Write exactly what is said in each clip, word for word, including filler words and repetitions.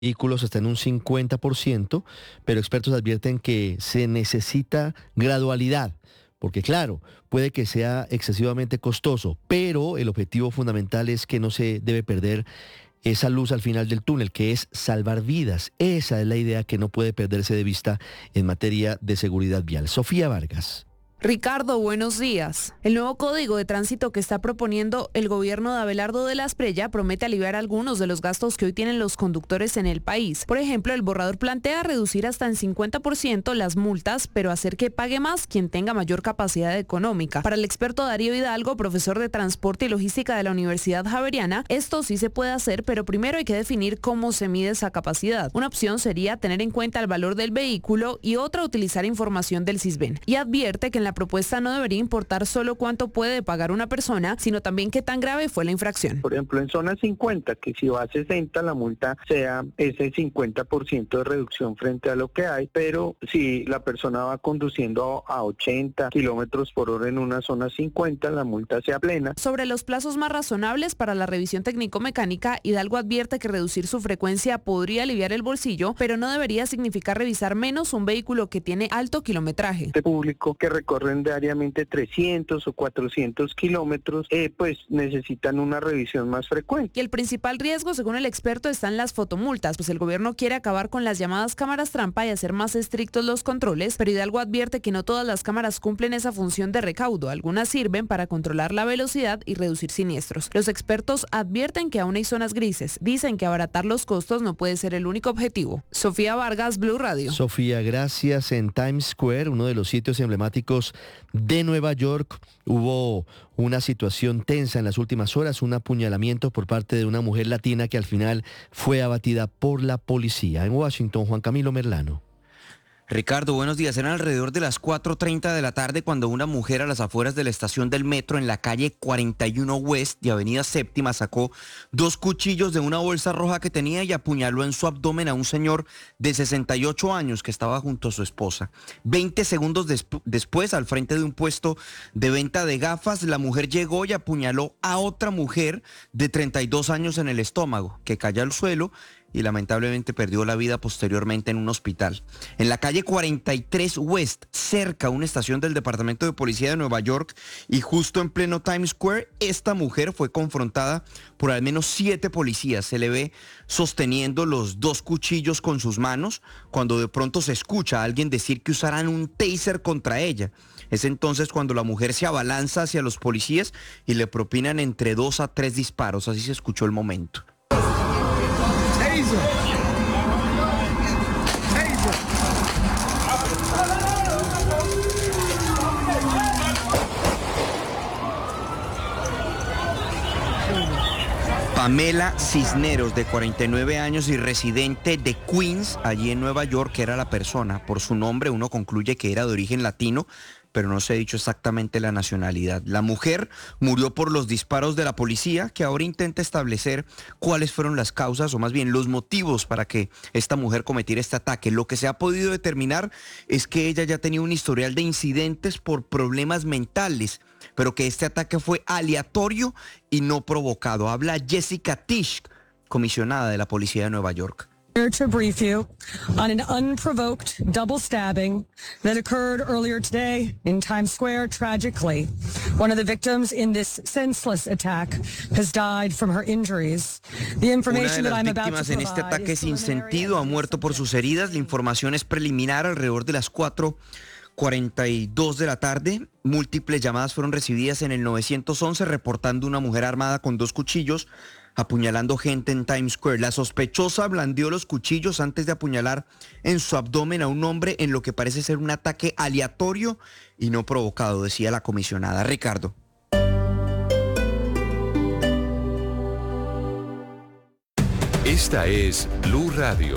vehículos está en un cincuenta por ciento, pero expertos advierten que se necesita gradualidad, porque claro, puede que sea excesivamente costoso, pero el objetivo fundamental es que no se debe perder esa luz al final del túnel, que es salvar vidas. Esa es la idea que no puede perderse de vista en materia de seguridad vial. Sofía Vargas. Ricardo, buenos días. El nuevo código de tránsito que está proponiendo el gobierno de Abelardo de la Espriella promete aliviar algunos de los gastos que hoy tienen los conductores en el país. Por ejemplo, el borrador plantea reducir hasta en cincuenta por ciento las multas, pero hacer que pague más quien tenga mayor capacidad económica. Para el experto Darío Hidalgo, profesor de Transporte y Logística de la Universidad Javeriana, esto sí se puede hacer, pero primero hay que definir cómo se mide esa capacidad. Una opción sería tener en cuenta el valor del vehículo y otra utilizar información del Sisbén. Y advierte que en la La propuesta no debería importar solo cuánto puede pagar una persona, sino también qué tan grave fue la infracción. Por ejemplo, en zona cincuenta, que si va a sesenta, la multa sea ese cincuenta por ciento de reducción frente a lo que hay, pero si la persona va conduciendo a ochenta kilómetros por hora en una zona cincuenta, la multa sea plena. Sobre los plazos más razonables para la revisión técnico-mecánica, Hidalgo advierte que reducir su frecuencia podría aliviar el bolsillo, pero no debería significar revisar menos un vehículo que tiene alto kilometraje. Este público que recorre diariamente trescientos o cuatrocientos kilómetros, eh, pues necesitan una revisión más frecuente. Y el principal riesgo, según el experto, está en las fotomultas, pues el gobierno quiere acabar con las llamadas cámaras trampa y hacer más estrictos los controles, pero Hidalgo advierte que no todas las cámaras cumplen esa función de recaudo. Algunas sirven para controlar la velocidad y reducir siniestros. Los expertos advierten que aún hay zonas grises. Dicen que abaratar los costos no puede ser el único objetivo. Sofía Vargas, Blue Radio. Sofía, gracias. En Times Square, uno de los sitios emblemáticos de Nueva York, hubo una situación tensa en las últimas horas, un apuñalamiento por parte de una mujer latina que al final fue abatida por la policía. En Washington, Juan Camilo Merlano. Ricardo, buenos días. Eran alrededor de las cuatro treinta de la tarde cuando una mujer a las afueras de la estación del metro en la calle cuarenta y uno West de Avenida Séptima sacó dos cuchillos de una bolsa roja que tenía y apuñaló en su abdomen a un señor de sesenta y ocho años que estaba junto a su esposa. veinte segundos desp- después, al frente de un puesto de venta de gafas, la mujer llegó y apuñaló a otra mujer de treinta y dos años en el estómago, que cayó al suelo y lamentablemente perdió la vida posteriormente en un hospital. En la calle cuarenta y tres West, cerca a una estación del Departamento de Policía de Nueva York y justo en pleno Times Square, esta mujer fue confrontada por al menos siete policías. Se le ve sosteniendo los dos cuchillos con sus manos cuando de pronto se escucha a alguien decir que usarán un taser contra ella. Es entonces cuando la mujer se abalanza hacia los policías y le propinan entre dos a tres disparos. Así se escuchó el momento. Pamela Cisneros, de cuarenta y nueve años y residente de Queens, allí en Nueva York, era la persona. Por su nombre uno concluye que era de origen latino, pero no se ha dicho exactamente la nacionalidad. La mujer murió por los disparos de la policía, que ahora intenta establecer cuáles fueron las causas, o más bien los motivos para que esta mujer cometiera este ataque. Lo que se ha podido determinar es que ella ya tenía un historial de incidentes por problemas mentales, pero que este ataque fue aleatorio y no provocado. Habla Jessica Tisch, comisionada de la Policía de Nueva York. Here to brief you on an unprovoked double stabbing that occurred earlier today in Times Square. Tragically, one of the victims in this senseless attack has died from her injuries. The information that I'm about to provide. Una de las víctimas en este ataque sin sentido ha muerto por sus heridas. La información es preliminar. Alrededor de las cuatro cuarenta y dos de la tarde, múltiples llamadas fueron recibidas en el nueve once reportando una mujer armada con dos cuchillos apuñalando gente en Times Square. La sospechosa blandió los cuchillos antes de apuñalar en su abdomen a un hombre en lo que parece ser un ataque aleatorio y no provocado, decía la comisionada. Ricardo. Esta es Blue Radio.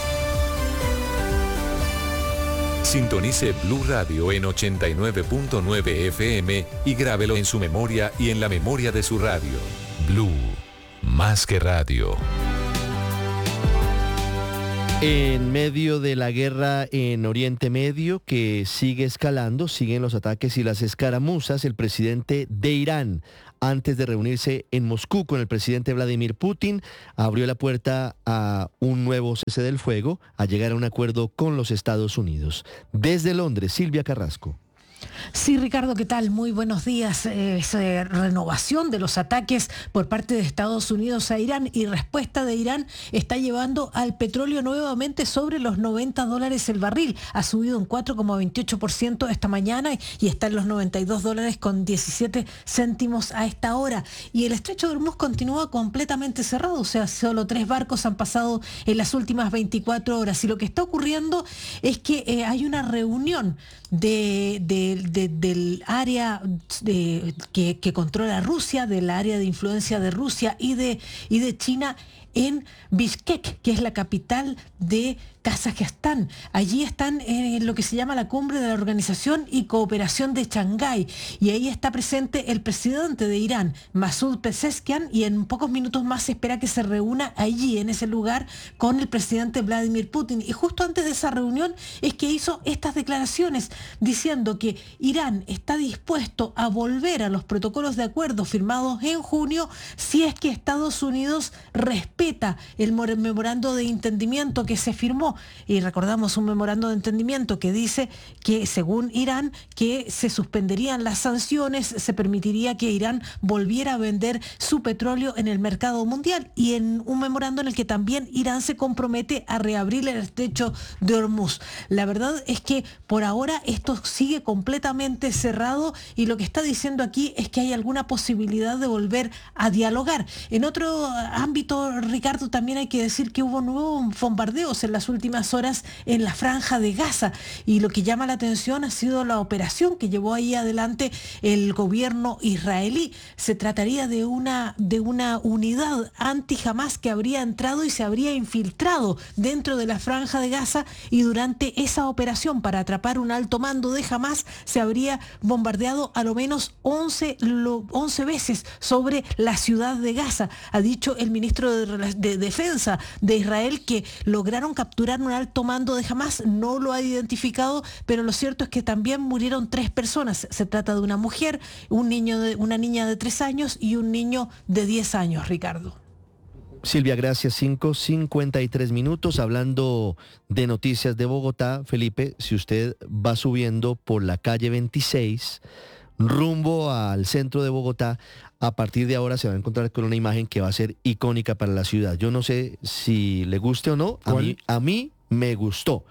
Sintonice Blue Radio en ochenta y nueve punto nueve F M y grábelo en su memoria y en la memoria de su radio. Blue, más que radio. En medio de la guerra en Oriente Medio, que sigue escalando, siguen los ataques y las escaramuzas, el presidente de Irán, antes de reunirse en Moscú con el presidente Vladimir Putin, abrió la puerta a un nuevo cese del fuego, a llegar a un acuerdo con los Estados Unidos. Desde Londres, Silvia Carrasco. Sí, Ricardo, ¿qué tal? Muy buenos días. Eh, esa renovación de los ataques por parte de Estados Unidos a Irán y respuesta de Irán está llevando al petróleo nuevamente sobre los noventa dólares el barril. Ha subido un cuatro coma veintiocho por ciento esta mañana y está en los noventa y dos dólares con diecisiete céntimos a esta hora. Y el estrecho de Hormuz continúa completamente cerrado, o sea, solo tres barcos han pasado en las últimas veinticuatro horas. Y lo que está ocurriendo es que eh, hay una reunión de... de De, del área de, que, que controla Rusia, del área de influencia de Rusia y de, y de China en Bishkek, que es la capital de Kazajistán. Allí están en lo que se llama la cumbre de la Organización y Cooperación de Shanghái, y ahí está presente el presidente de Irán, Masoud Pezeshkian, y en pocos minutos más se espera que se reúna allí, en ese lugar, con el presidente Vladimir Putin. Y justo antes de esa reunión es que hizo estas declaraciones, diciendo que Irán está dispuesto a volver a los protocolos de acuerdo firmados en junio si es que Estados Unidos respeta el memorando de entendimiento que se firmó. Y recordamos un memorando de entendimiento que dice que, según Irán, que se suspenderían las sanciones, se permitiría que Irán volviera a vender su petróleo en el mercado mundial, y en un memorando en el que también Irán se compromete a reabrir el estrecho de Hormuz. La verdad es que por ahora esto sigue completamente cerrado, y lo que está diciendo aquí es que hay alguna posibilidad de volver a dialogar. En otro ámbito, Ricardo, también hay que decir que hubo nuevos bombardeos en las últimas horas en la Franja de Gaza, y lo que llama la atención ha sido la operación que llevó ahí adelante el gobierno israelí. Se trataría de una, de una unidad anti-Hamás que habría entrado y se habría infiltrado dentro de la Franja de Gaza, y durante esa operación para atrapar un alto mando de Hamás se habría bombardeado a lo menos once, once veces sobre la ciudad de Gaza. Ha dicho el ministro de, de Defensa de Israel que lograron capturar un alto mando de Hamás, no lo ha identificado, pero lo cierto es que también murieron tres personas. Se trata de una mujer, un niño de, una niña de tres años y un niño de diez años, Ricardo. Silvia, gracias. cinco cincuenta y tres minutos. Hablando de noticias de Bogotá, Felipe, si usted va subiendo por la calle veintiséis, rumbo al centro de Bogotá, a partir de ahora se va a encontrar con una imagen que va a ser icónica para la ciudad. Yo no sé si le guste o no, a mí, a mí me gustó.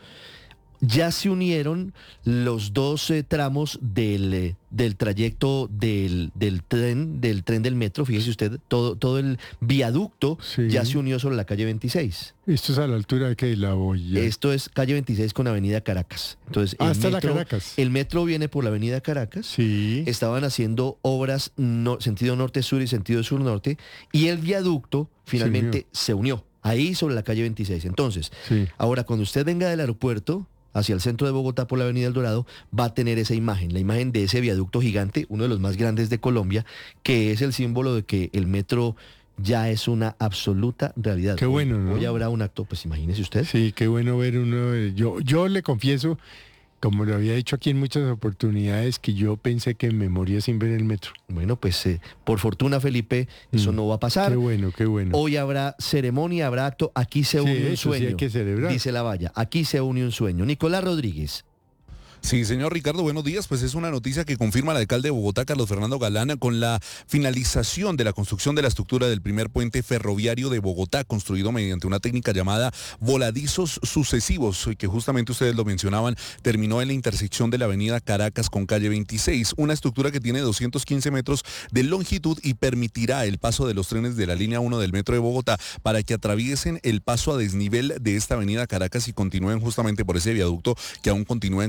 Ya se unieron los dos eh, tramos del, eh, del trayecto del, del tren, del tren del metro. Fíjese usted, todo, todo el viaducto sí. ya se unió sobre la calle veintiséis. ¿Esto es a la altura de qué? La Boya. Esto es calle veintiséis con avenida Caracas. Entonces, el hasta metro, la Caracas. El metro viene por la avenida Caracas. Sí. Estaban haciendo obras no, sentido norte-sur y sentido sur-norte, y el viaducto finalmente se unió. se unió ahí sobre la calle veintiséis. Entonces, sí. ahora cuando usted venga del aeropuerto hacia el centro de Bogotá por la avenida El Dorado, va a tener esa imagen, la imagen de ese viaducto gigante, uno de los más grandes de Colombia, que es el símbolo de que el metro ya es una absoluta realidad. Qué bueno, ¿no? Hoy habrá un acto, pues imagínese usted. Sí, qué bueno ver uno. Yo, yo le confieso, como lo había dicho aquí en muchas oportunidades, que yo pensé que me moría sin ver el metro. Bueno, pues eh, por fortuna, Felipe, eso mm, no va a pasar. Qué bueno, qué bueno. Hoy habrá ceremonia, habrá acto. Aquí se une sí, un sueño. Sí hay que celebrar. Dice la valla. Aquí se une un sueño. Nicolás Rodríguez. Sí, señor Ricardo, buenos días. Pues es una noticia que confirma el alcalde de Bogotá, Carlos Fernando Galán, con la finalización de la construcción de la estructura del primer puente ferroviario de Bogotá, construido mediante una técnica llamada voladizos sucesivos, que justamente ustedes lo mencionaban, terminó en la intersección de la avenida Caracas con calle veintiséis, una estructura que tiene doscientos quince metros de longitud y permitirá el paso de los trenes de la línea uno del metro de Bogotá para que atraviesen el paso a desnivel de esta avenida Caracas y continúen justamente por ese viaducto que aún continúa en construcción.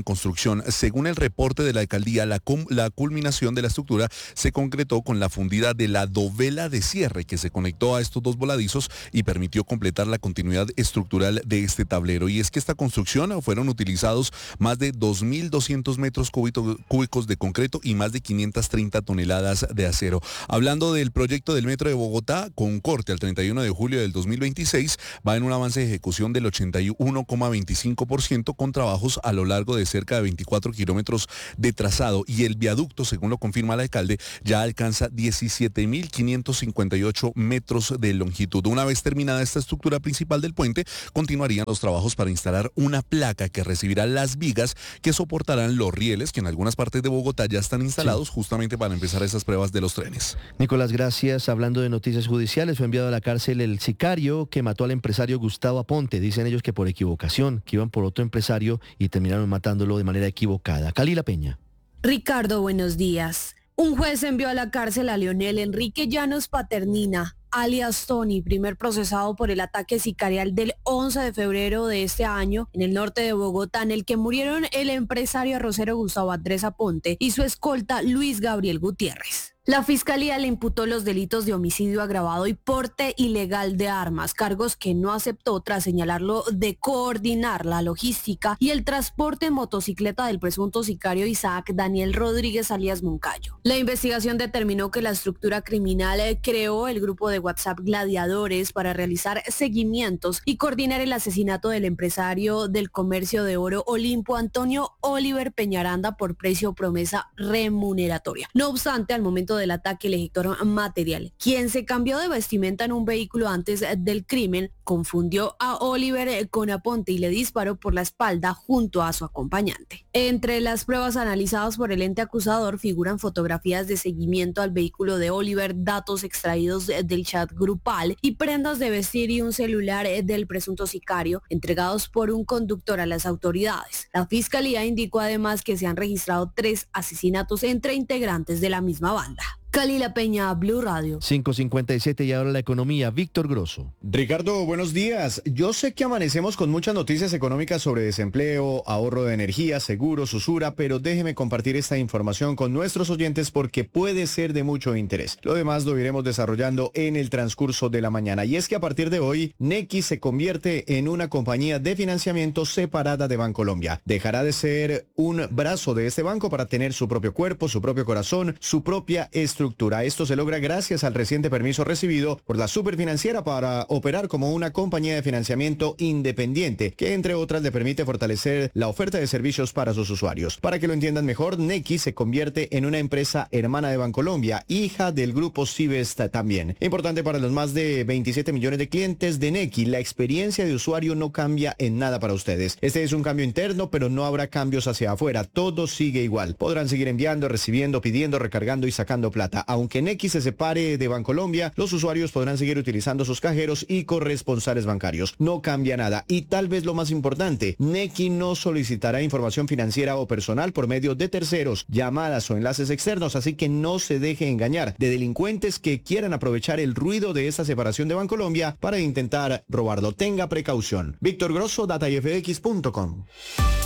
construcción. Según el reporte de la alcaldía, la, la culminación de la estructura se concretó con la fundida de la dovela de cierre que se conectó a estos dos voladizos y permitió completar la continuidad estructural de este tablero. Y es que esta construcción fueron utilizados más de dos mil doscientos metros cúbicos de concreto y más de quinientas treinta toneladas de acero. Hablando del proyecto del Metro de Bogotá, con corte al treinta y uno de julio del dos mil veintiséis, va en un avance de ejecución del ochenta y uno coma veinticinco por ciento con trabajos a lo largo de cerca de veinticuatro kilómetros de trazado, y el viaducto, según lo confirma el alcalde, ya alcanza diecisiete mil quinientos cincuenta y ocho metros de longitud. Una vez terminada esta estructura principal del puente, continuarían los trabajos para instalar una placa que recibirá las vigas que soportarán los rieles que en algunas partes de Bogotá ya están instalados, sí, justamente para empezar esas pruebas de los trenes. Nicolás, gracias. Hablando de noticias judiciales, fue enviado a la cárcel el sicario que mató al empresario Gustavo Aponte. Dicen ellos que por equivocación, que iban por otro empresario y terminaron matándolo de manera equivocada. Calila Peña. Ricardo, buenos días. Un juez envió a la cárcel a Leonel Enrique Llanos Paternina, alias Tony, primer procesado por el ataque sicarial del once de febrero de este año en el norte de Bogotá, en el que murieron el empresario arrocero Gustavo Andrés Aponte y su escolta Luis Gabriel Gutiérrez. La fiscalía le imputó los delitos de homicidio agravado y porte ilegal de armas, cargos que no aceptó tras señalarlo de coordinar la logística y el transporte en motocicleta del presunto sicario Isaac Daniel Rodríguez alias Moncayo. La investigación determinó que la estructura criminal creó el grupo de WhatsApp Gladiadores para realizar seguimientos y coordinar el asesinato del empresario del comercio de oro Olimpo Antonio Oliver Peñaranda por precio promesa remuneratoria. No obstante, al momento del ataque, el ejecutor material, quien se cambió de vestimenta en un vehículo antes del crimen, confundió a Oliver con Aponte y le disparó por la espalda junto a su acompañante. Entre las pruebas analizadas por el ente acusador figuran fotografías de seguimiento al vehículo de Oliver, datos extraídos del chat grupal y prendas de vestir y un celular del presunto sicario entregados por un conductor a las autoridades. La fiscalía indicó además que se han registrado tres asesinatos entre integrantes de la misma banda. Calila Peña, Blue Radio. cinco cincuenta y siete y ahora la economía. Víctor Grosso. Ricardo, buenos días. Yo sé que amanecemos con muchas noticias económicas sobre desempleo, ahorro de energía, seguros, usura, pero déjeme compartir esta información con nuestros oyentes porque puede ser de mucho interés. Lo demás lo iremos desarrollando en el transcurso de la mañana. Y es que a partir de hoy, Nequi se convierte en una compañía de financiamiento separada de Bancolombia. Dejará de ser un brazo de este banco para tener su propio cuerpo, su propio corazón, su propia estructura. Esto se logra gracias al reciente permiso recibido por la Superfinanciera para operar como una compañía de financiamiento independiente, que entre otras le permite fortalecer la oferta de servicios para sus usuarios. Para que lo entiendan mejor, Nequi se convierte en una empresa hermana de Bancolombia, hija del grupo Cibest también. Importante para los más de veintisiete millones de clientes de Nequi, la experiencia de usuario no cambia en nada para ustedes. Este es un cambio interno, pero no habrá cambios hacia afuera. Todo sigue igual. Podrán seguir enviando, recibiendo, pidiendo, recargando y sacando plata. Aunque Nequi se separe de Bancolombia, los usuarios podrán seguir utilizando sus cajeros y corresponsales bancarios. No cambia nada. Y tal vez lo más importante, Nequi no solicitará información financiera o personal por medio de terceros, llamadas o enlaces externos, así que no se deje engañar de delincuentes que quieran aprovechar el ruido de esta separación de Bancolombia para intentar robarlo. Tenga precaución. Víctor Grosso, data y f x punto com.